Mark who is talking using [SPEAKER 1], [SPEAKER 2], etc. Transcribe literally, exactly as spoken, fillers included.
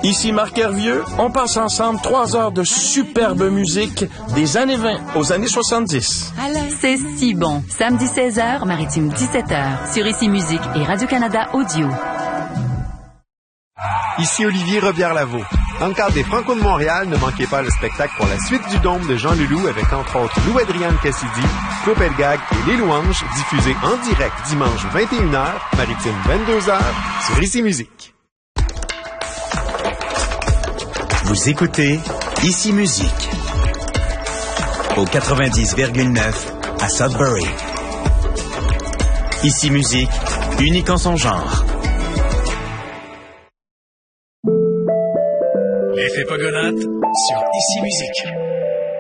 [SPEAKER 1] Ici Marc Hervieux, on passe ensemble trois heures de superbe musique des années vingt aux années soixante-dix.
[SPEAKER 2] C'est si bon. Samedi seize heures, Maritime dix-sept heures, sur Ici Musique et Radio-Canada Audio.
[SPEAKER 3] Ici Olivier Robillard-Lavaux. Dans le cadre des Franco de Montréal, ne manquez pas le spectacle pour la suite du Dôme de Jean Leloup avec entre autres Lou-Adrienne Cassidy, Claude Pelgag et Les Louanges, diffusé en direct dimanche vingt et une heures, Maritime vingt-deux heures, sur Ici Musique.
[SPEAKER 4] Vous écoutez Ici Musique au quatre-vingt-dix virgule neuf à Sudbury. Ici Musique, unique en son genre.
[SPEAKER 5] L'effet Pogonate sur Ici Musique.